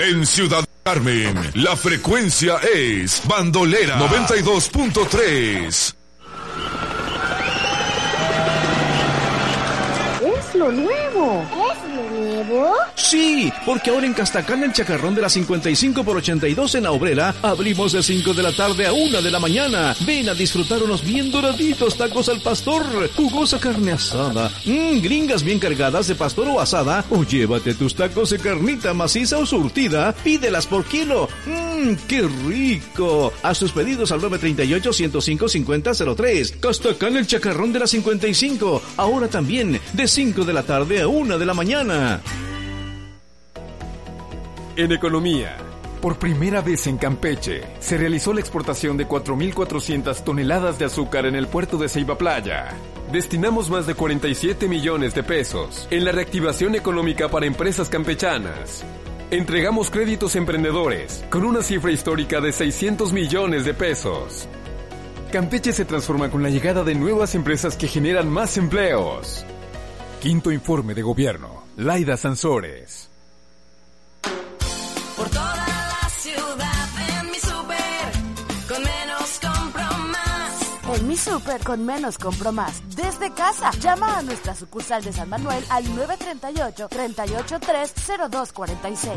En Ciudad Carmen, la frecuencia es Bandolera 92.3. Es lo nuevo. ¿Es lo nuevo? Sí, porque ahora en Castacán, el chacarrón de las 55 por 82 en la Obrera, abrimos de 5 de la tarde a 1 de la mañana. Ven a disfrutar unos bien doraditos tacos al pastor, jugosa carne asada, gringas bien cargadas de pastor o asada, o llévate tus tacos de carnita maciza o surtida, pídelas por kilo. ¡Qué rico! Haz tus pedidos al 938-105-5003. Castacán, el chacarrón de las 55, ahora también de 5 de la tarde a 1 de la mañana. En economía, por primera vez en Campeche, se realizó la exportación de 4.400 toneladas de azúcar en el puerto de Ceiba Playa. Destinamos más de 47 millones de pesos en la reactivación económica para empresas campechanas. Entregamos créditos a emprendedores con una cifra histórica de 600 millones de pesos. Campeche se transforma con la llegada de nuevas empresas que generan más empleos. Quinto informe de gobierno. Laida Sansores. Por toda la ciudad en mi súper, con menos compro más. En mi súper con menos compro más. Desde casa. Llama a nuestra sucursal de San Manuel al 938-383-0246.